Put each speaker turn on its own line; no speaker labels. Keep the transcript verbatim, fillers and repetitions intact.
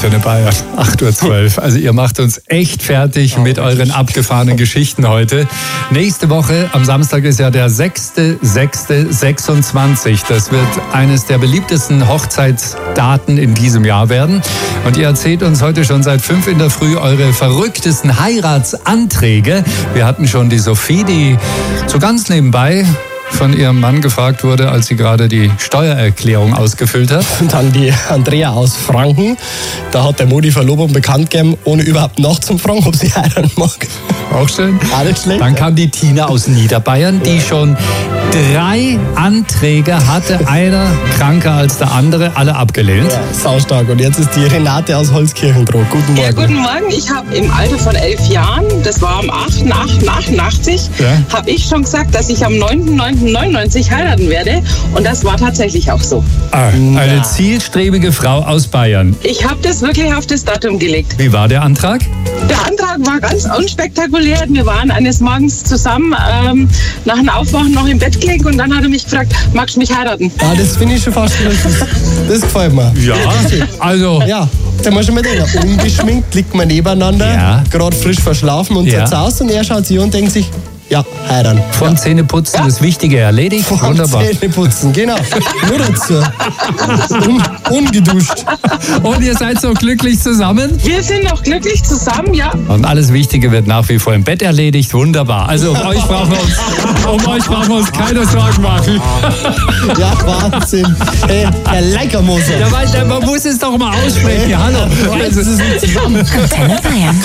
Antenne Bayern, acht Uhr zwölf. Also ihr macht uns echt fertig mit euren abgefahrenen Geschichten heute. Nächste Woche am Samstag ist ja der sechster sechster sechsundzwanzig. Das wird eines der beliebtesten Hochzeitsdaten in diesem Jahr werden. Und ihr erzählt uns heute schon seit fünf in der Früh eure verrücktesten Heiratsanträge. Wir hatten schon die Sophie, die so ganz nebenbei von ihrem Mann gefragt wurde, als sie gerade die Steuererklärung ausgefüllt hat.
Und dann die Andrea aus Franken. Da hat der Mo die Verlobung bekannt gegeben, ohne überhaupt nachzufragen, ob sie heiraten mag.
Auch schön.
Auch nicht schlecht.
Dann kam die Tina aus Niederbayern, die schon drei Anträge hatte, einer kranker als der andere, alle abgelehnt.
Ja, saustark. Und jetzt ist die Renate aus Holzkirchen dran. Guten Morgen.
Ja, guten Morgen. Ich habe im Alter von elf Jahren, das war am achter achter achtundachtzig,
Ja.
habe ich schon gesagt, dass ich am neunter neunter neunundneunzig heiraten werde. Und das war tatsächlich auch so.
Ah, eine zielstrebige Frau aus Bayern.
Ich habe das wirklich auf das Datum gelegt.
Wie war der Antrag?
Der Antrag war ganz unspektakulär. Wir waren eines Morgens zusammen ähm, nach dem Aufwachen noch im Bett gelegen und dann hat er mich gefragt, magst du mich heiraten?
Ja, das finde ich schon fast lustig. Das gefällt mir.
Ja, also...
Ja, da muss ich mal denken, ungeschminkt liegt man nebeneinander,
Ja.
gerade frisch verschlafen und
Ja.
zerzaust und er schaut sich an und denkt sich, ja, heiraten.
Von Zähneputzen das Wichtige erledigt. Wunderbar.
Zähne putzen, genau. Nur dazu. Un ungeduscht.
Und ihr seid so glücklich zusammen?
Wir sind noch glücklich zusammen, ja.
Und alles Wichtige wird nach wie vor im Bett erledigt. Wunderbar. Also um euch brauchen wir uns, um euch brauchen wir uns keine Sorgen machen.
Ja, Wahnsinn. Hey, Herr Leickermoser.
Ja, weil, man muss es doch mal aussprechen. Hallo. Also,
Das ist ein Zusammen.
Antenne Bayern.